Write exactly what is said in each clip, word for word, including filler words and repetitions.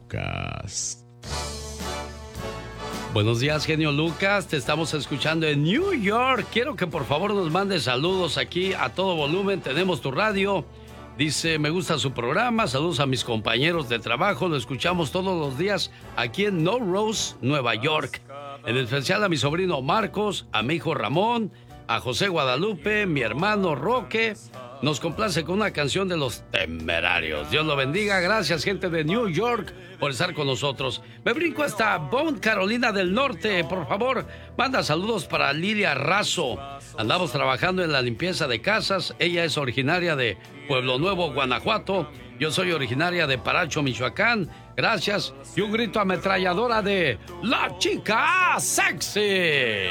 Lucas. Buenos días, genio Lucas. Te estamos escuchando en New York. Quiero que por favor nos mandes saludos aquí a todo volumen. Tenemos tu radio. Dice, me gusta su programa. Saludos a mis compañeros de trabajo. Lo escuchamos todos los días aquí en No Rose, Nueva York. En especial a mi sobrino Marcos, a mi hijo Ramón, a José Guadalupe, mi hermano Roque. Nos complace con una canción de Los Temerarios. Dios lo bendiga. Gracias, gente de New York, por estar con nosotros. Me brinco hasta Bond, Carolina del Norte. Por favor, manda saludos para Lilia Razo. Andamos trabajando en la limpieza de casas. Ella es originaria de Pueblo Nuevo, Guanajuato. Yo soy originaria de Paracho, Michoacán. Gracias. Y un grito ametralladora de La Chica Sexy.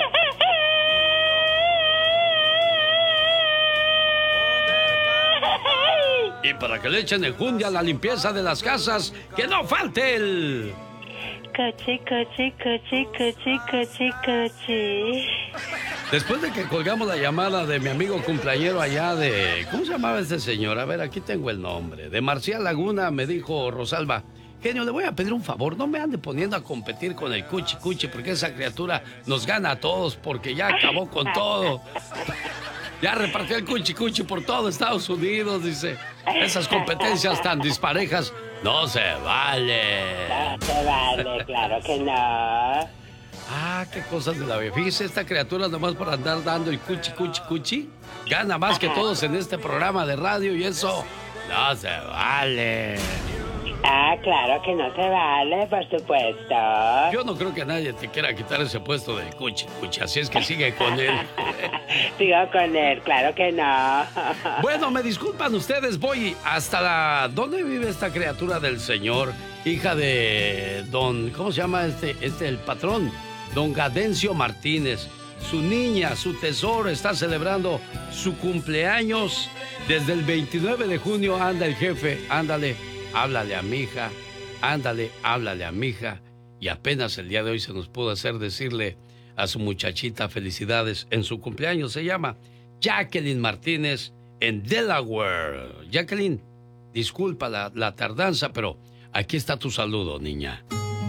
Y para que le echen enjundia a la limpieza de las casas, que no falte el... Coche, coche, coche, coche, coche, coche. Después de que colgamos la llamada de mi amigo cumpleañero allá de... ¿Cómo se llamaba este señor? A ver, aquí tengo el nombre. De Marcial Laguna, me dijo Rosalba. Genio, le voy a pedir un favor. No me ande poniendo a competir con el Cuchi Cuchi, porque esa criatura nos gana a todos, porque ya acabó con todo. Ya repartió el Cuchi Cuchi por todo Estados Unidos, dice. Esas competencias tan disparejas no se vale. No se vale, claro que no. Ah, qué cosas de la vida. Fíjese, esta criatura nomás por andar dando el Cuchi Cuchi Cuchi gana más que todos en este programa de radio y eso no se vale. Ah, claro que no se vale, por supuesto. Yo no creo que nadie te quiera quitar ese puesto de Cuchi Cuchi, así es que sigue con él. Sigo con él, claro que no. Bueno, me disculpan ustedes, voy hasta la... ¿Dónde vive esta criatura del señor? Hija de don... ¿Cómo se llama este, este el patrón? Don Gadencio Martínez. Su niña, su tesoro, está celebrando su cumpleaños. Desde el veintinueve de junio anda el jefe, ándale. Háblale a mi hija, ándale, háblale a mi hija. Y apenas el día de hoy se nos pudo hacer decirle a su muchachita felicidades en su cumpleaños. Se llama Jacqueline Martínez en Delaware. Jacqueline, disculpa la, la tardanza, pero aquí está tu saludo, niña.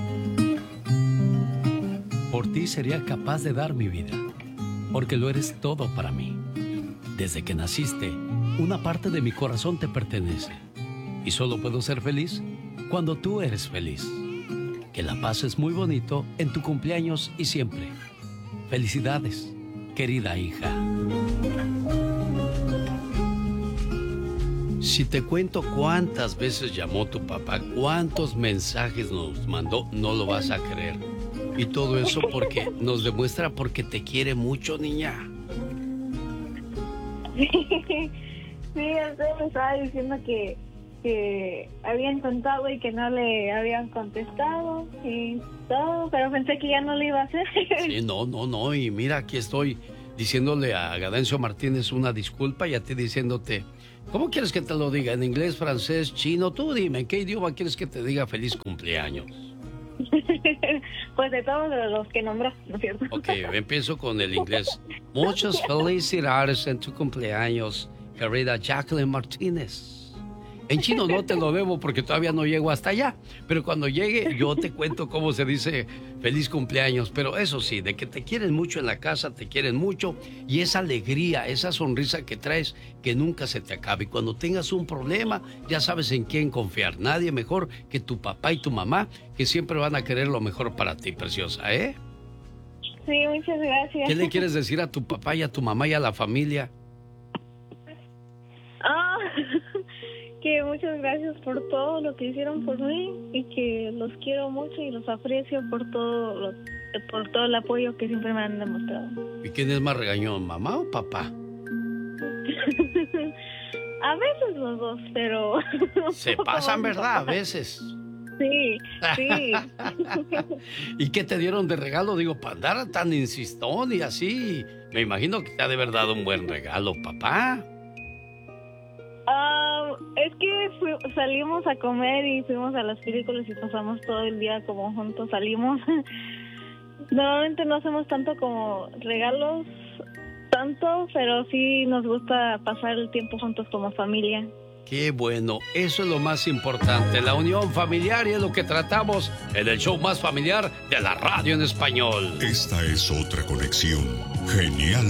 Por ti sería capaz de dar mi vida, porque lo eres todo para mí. Desde que naciste, una parte de mi corazón te pertenece. Y solo puedo ser feliz cuando tú eres feliz. Que la pases muy bonito en tu cumpleaños y siempre. Felicidades, querida hija. Si te cuento cuántas veces llamó tu papá, cuántos mensajes nos mandó, no lo vas a creer. Y todo eso porque nos demuestra porque te quiere mucho, niña. Sí, sí, usted me estaba diciendo que que había intentado y que no le habían contestado y todo, pero pensé que ya no lo iba a hacer. Sí, no, no, no, y mira, aquí estoy diciéndole a Gadencio Martínez una disculpa y a ti diciéndote, ¿cómo quieres que te lo diga? ¿En inglés, francés, chino? Tú dime, ¿en qué idioma quieres que te diga feliz cumpleaños? Pues de todos los que nombras, ¿no es cierto? Ok, empiezo con el inglés. Muchas felicidades en tu cumpleaños, querida Jacqueline Martínez. En chino no te lo debo porque todavía no llego hasta allá, pero cuando llegue yo te cuento cómo se dice feliz cumpleaños. Pero eso sí, de que te quieren mucho en la casa, te quieren mucho, y esa alegría, esa sonrisa que traes, que nunca se te acabe. Y cuando tengas un problema, ya sabes en quién confiar. Nadie mejor que tu papá y tu mamá, que siempre van a querer lo mejor para ti, preciosa, ¿eh? Sí, muchas gracias. ¿Qué le quieres decir a tu papá y a tu mamá y a la familia? Ah, que muchas gracias por todo lo que hicieron por mí y que los quiero mucho y los aprecio por todo lo, por todo el apoyo que siempre me han demostrado. ¿Y quién es más regañón, mamá o papá? A veces los dos, pero... Se pasan, ¿verdad? A veces. Sí, sí. ¿Y qué te dieron de regalo? Digo, para andar tan insistón y así. Me imagino que te ha de haber dado un buen regalo, papá. Uh, es que fui, salimos a comer y fuimos a las películas y pasamos todo el día como juntos, salimos. Normalmente no hacemos tanto como regalos, tanto, pero sí nos gusta pasar el tiempo juntos como familia. Qué bueno, eso es lo más importante, la unión familiar, y es lo que tratamos en el show más familiar de la radio en español. Esta es otra conexión genial